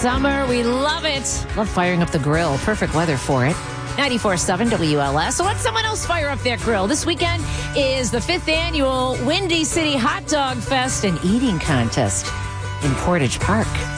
summer. We love it. Love firing up the grill. Perfect weather for it. 94.7 WLS. So let someone else fire up their grill. This weekend is the 5th annual Windy City Hot Dog Fest and Eating Contest in Portage Park.